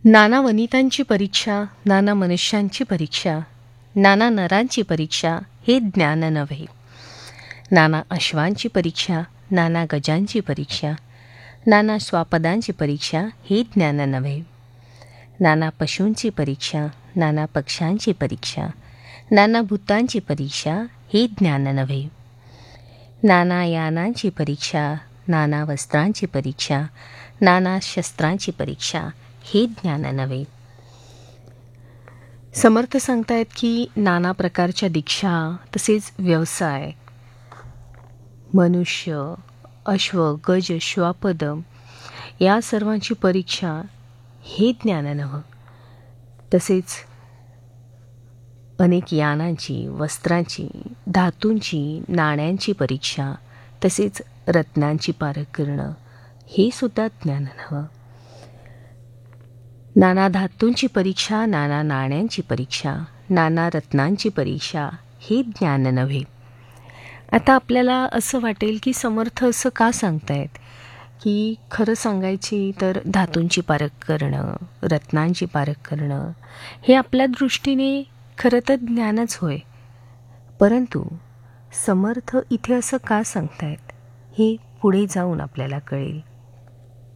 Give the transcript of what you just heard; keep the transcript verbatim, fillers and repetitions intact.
नाना वनितांची परीक्षा, नाना मनुष्यांची परीक्षा, नाना नरांची परीक्षा हे ज्ञान नव्हे. नाना अश्वांची परीक्षा, नाना गजांची परीक्षा, नाना स्वापदांची परीक्षा हे ज्ञान नव्हे. नाना पशूंची परीक्षा, नाना पक्ष्यांची परीक्षा, नाना भूतांची परीक्षा हे ज्ञान नव्हे. नाना यानांची परीक्षा, नाना वस्त्रांची परीक्षा, नाना शस्त्रांची परीक्षा हे ज्ञान नव्हे. समर्थ सांगतायत की नाना प्रकारच्या दीक्षा, तसेच व्यवसाय, मनुष्य, अश्व, गज, श्वापद या सर्वांची परीक्षा हे ज्ञान नव्हे. तसेच अनेक यानांची, वस्त्रांची, धातूंची, नाण्यांची परीक्षा, तसेच रत्नांची पारख करणं हे सुद्धा ज्ञान नव्हे. नाना धातूंची परीक्षा, नाना नाण्यांची परीक्षा, नाना रत्नांची परीक्षा हे ज्ञान नव्हे. आता आपल्याला असं वाटेल की समर्थ असं का सांगतायत की खरं सांगायची तर धातूंची पारख करणं, रत्नांची पारख करणं हे आपल्या दृष्टीने खरं तर ज्ञानच होय. परंतु समर्थ इथे असं का सांगतायत हे पुढे जाऊन आपल्याला कळेल.